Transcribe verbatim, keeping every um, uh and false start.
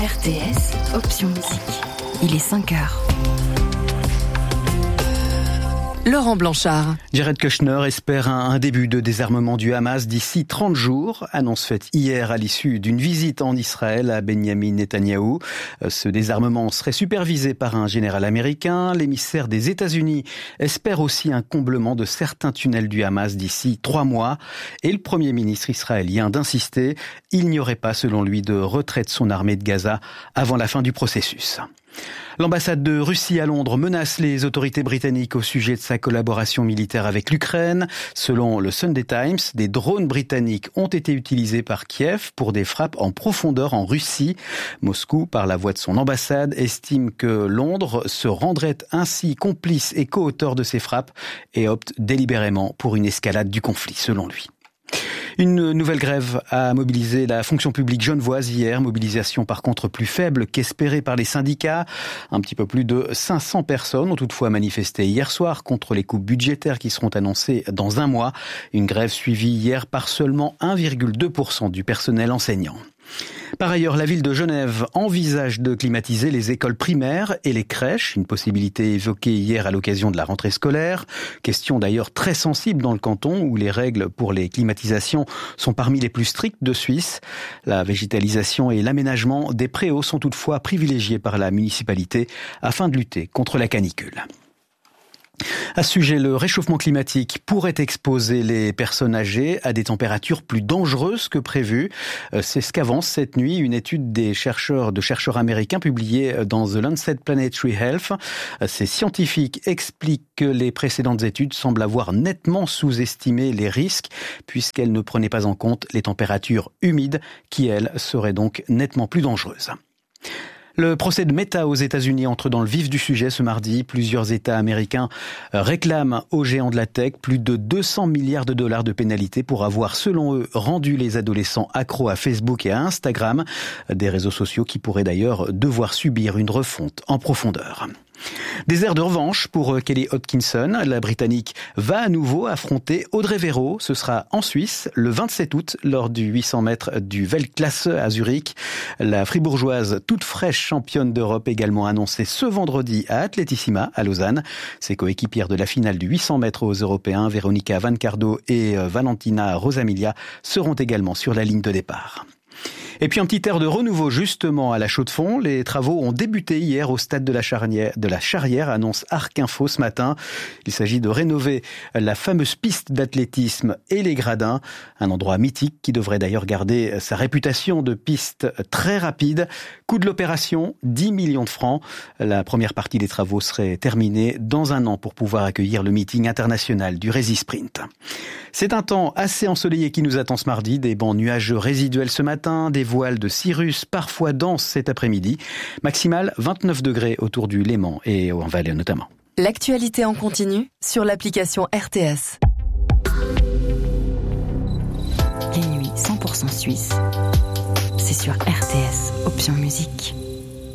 R T S, option musique. Il est cinq heures. Laurent Blanchard. Jared Kushner espère un, un début de désarmement du Hamas d'ici trente jours. Annonce faite hier à l'issue d'une visite en Israël à Benyamin Netanyahou. Ce désarmement serait supervisé par un général américain. L'émissaire des États-Unis espère aussi un comblement de certains tunnels du Hamas d'ici trois mois. Et le Premier ministre israélien d'insister, il n'y aurait pas, selon lui, de retrait de son armée de Gaza avant la fin du processus. L'ambassade de Russie à Londres menace les autorités britanniques au sujet de sa collaboration militaire avec l'Ukraine. Selon le Sunday Times, des drones britanniques ont été utilisés par Kiev pour des frappes en profondeur en Russie. Moscou, par la voix de son ambassade, estime que Londres se rendrait ainsi complice et co-auteur de ces frappes et opte délibérément pour une escalade du conflit, selon lui. Une nouvelle grève a mobilisé la fonction publique genevoise hier. Mobilisation par contre plus faible qu'espérée par les syndicats. Un petit peu plus de cinq cents personnes ont toutefois manifesté hier soir contre les coupes budgétaires qui seront annoncées dans un mois. Une grève suivie hier par seulement un virgule deux pour cent du personnel enseignant. Par ailleurs, la ville de Genève envisage de climatiser les écoles primaires et les crèches, une possibilité évoquée hier à l'occasion de la rentrée scolaire. Question d'ailleurs très sensible dans le canton où les règles pour les climatisations sont parmi les plus strictes de Suisse. La végétalisation et l'aménagement des préaux sont toutefois privilégiés par la municipalité afin de lutter contre la canicule. À ce sujet, le réchauffement climatique pourrait exposer les personnes âgées à des températures plus dangereuses que prévu. C'est ce qu'avance cette nuit une étude des chercheurs, de chercheurs américains publiée dans The Lancet Planetary Health. Ces scientifiques expliquent que les précédentes études semblent avoir nettement sous-estimé les risques puisqu'elles ne prenaient pas en compte les températures humides qui, elles, seraient donc nettement plus dangereuses. Le procès de Meta aux États-Unis entre dans le vif du sujet ce mardi. Plusieurs États américains réclament aux géants de la tech plus de deux cents milliards de dollars de pénalités pour avoir, selon eux, rendu les adolescents accros à Facebook et à Instagram, des réseaux sociaux qui pourraient d'ailleurs devoir subir une refonte en profondeur. Des airs de revanche pour Kelly Hodgkinson. La Britannique va à nouveau affronter Audrey Verreau. Ce sera en Suisse le vingt-sept août lors du huit cents mètres du Weltklasse à Zurich. La fribourgeoise toute fraîche championne d'Europe également annoncée ce vendredi à Atletissima à Lausanne. Ses coéquipières de la finale du huit cents mètres aux Européens, Veronica Vancardo et Valentina Rosamilia, seront également sur la ligne de départ. Et puis un petit air de renouveau justement à la Chaux-de-Fonds. Les travaux ont débuté hier au stade de la Charrière, de la Charrière, annonce Arc Info ce matin. Il s'agit de rénover la fameuse piste d'athlétisme et les gradins, un endroit mythique qui devrait d'ailleurs garder sa réputation de piste très rapide. Coût de l'opération, dix millions de francs. La première partie des travaux serait terminée dans un an pour pouvoir accueillir le meeting international du Résisprint. C'est un temps assez ensoleillé qui nous attend ce mardi, des bancs nuageux résiduels ce matin, des voiles de cirrus parfois denses cet après-midi. Maximal vingt-neuf degrés autour du Léman et en Valais notamment. L'actualité en continu sur l'application R T S. Les nuits cent pour cent suisses, c'est sur R T S, option musique.